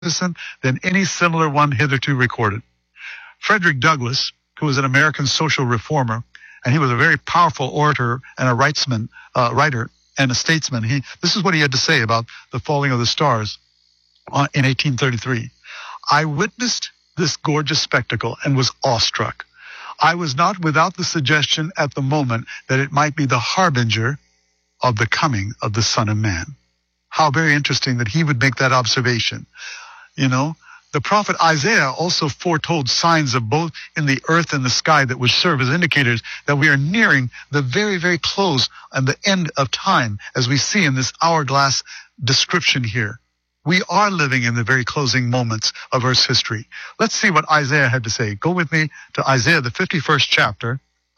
magnificent than any similar one hitherto recorded. Frederick Douglass, who was an American social reformer, and he was a very powerful orator and a writer and a statesman. This is what he had to say about the falling of the stars in 1833. I witnessed this gorgeous spectacle and was awestruck. I was not without the suggestion at the moment that it might be the harbinger of the coming of the Son of Man. How very interesting that he would make that observation. You know, the prophet Isaiah also foretold signs of both in the earth and the sky that would serve as indicators that we are nearing the very, very close and the end of time, as we see in this hourglass description here. We are living in the very closing moments of Earth's history. Let's see what Isaiah had to say. Go with me to Isaiah, the 51st chapter,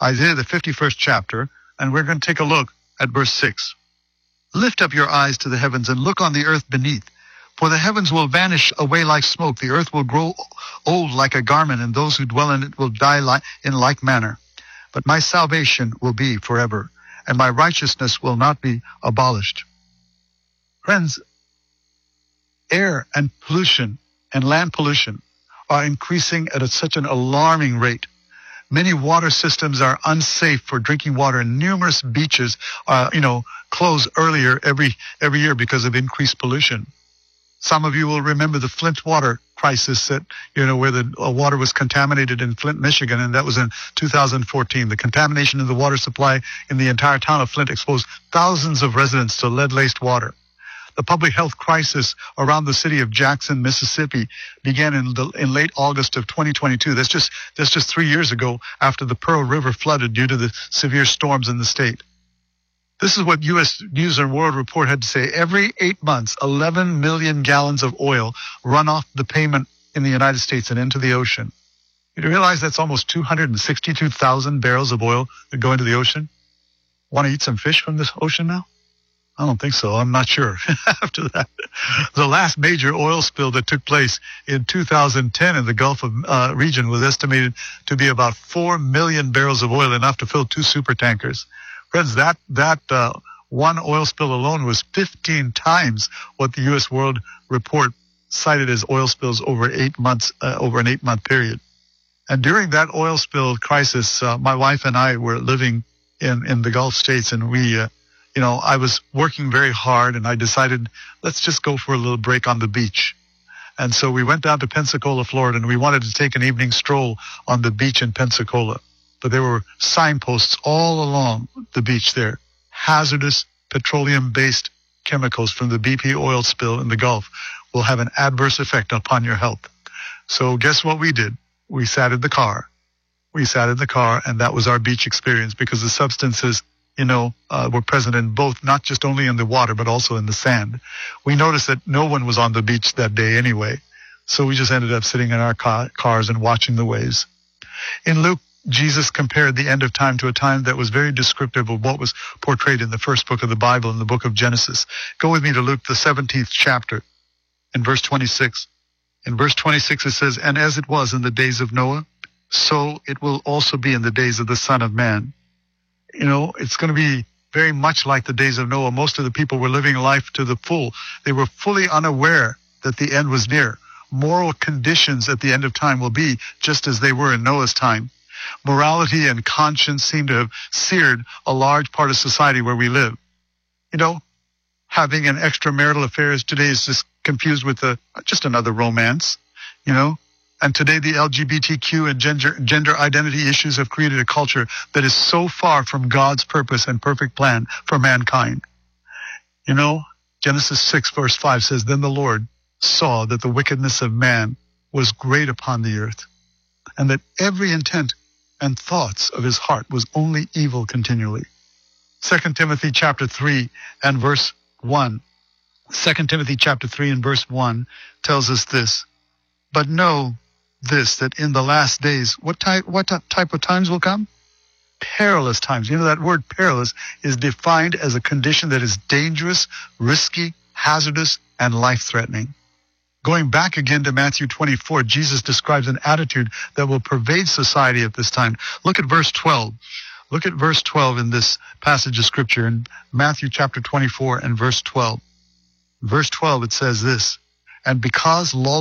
and we're going to take a look at verse 6. Lift up your eyes to the heavens and look on the earth beneath. For the heavens will vanish away like smoke. The earth will grow old like a garment, and those who dwell in it will die in like manner. But my salvation will be forever, and my righteousness will not be abolished. Friends, air and pollution and land pollution are increasing at such an alarming rate. Many water systems are unsafe for drinking water, and numerous beaches close earlier every year because of increased pollution. Some of you will remember the Flint water crisis that, where the water was contaminated in Flint, Michigan, and that was in 2014. The contamination of the water supply in the entire town of Flint exposed thousands of residents to lead-laced water. The public health crisis around the city of Jackson, Mississippi, began in late August of 2022. That's just 3 years ago, after the Pearl River flooded due to the severe storms in the state. This is what U.S. News and World Report had to say. Every 8 months, 11 million gallons of oil run off the pavement in the United States and into the ocean. You realize that's almost 262,000 barrels of oil that go into the ocean? Want to eat some fish from this ocean now? I don't think so. I'm not sure. After that, the last major oil spill that took place in 2010 in the Gulf region was estimated to be about 4 million barrels of oil, enough to fill 2 super tankers. Friends, that one oil spill alone was 15 times what the U.S. World Report cited as oil spills over 8 months, over an 8-month period. And during that oil spill crisis, my wife and I were living in the Gulf states, and we I was working very hard, and I decided, let's just go for a little break on the beach. And so we went down to Pensacola, Florida, and we wanted to take an evening stroll on the beach in Pensacola. But there were signposts all along the beach there. Hazardous petroleum-based chemicals from the BP oil spill in the Gulf will have an adverse effect upon your health. So guess what we did? We sat in the car. And that was our beach experience, because the substances were present in both, not just only in the water, but also in the sand. We noticed that no one was on the beach that day anyway, so we just ended up sitting in our cars and watching the waves. In Luke, Jesus compared the end of time to a time that was very descriptive of what was portrayed in the first book of the Bible, in the book of Genesis. Go with me to Luke, the 17th chapter, in verse 26. In verse 26 it says, "And as it was in the days of Noah, so it will also be in the days of the Son of Man." It's going to be very much like the days of Noah. Most of the people were living life to the full. They were fully unaware that the end was near. Moral conditions at the end of time will be just as they were in Noah's time. Morality and conscience seem to have seared a large part of society where we live. Having an extramarital affair today is just confused with just another romance, And today the LGBTQ and gender identity issues have created a culture that is so far from God's purpose and perfect plan for mankind. Genesis 6 verse 5 says, "Then the Lord saw that the wickedness of man was great upon the earth, and that every intent and thoughts of his heart was only evil continually." 2 Timothy chapter 3 and verse 1. 2 Timothy chapter 3 and verse 1 tells us this, "But know this, that in the last days," what type of times will come? Perilous times. That word perilous is defined as a condition that is dangerous, risky, hazardous, and life-threatening. Going back again to Matthew 24, Jesus describes an attitude that will pervade society at this time. Look at verse 12. Look at verse 12 in this passage of Scripture in Matthew chapter 24 and verse 12. Verse 12, it says this, And because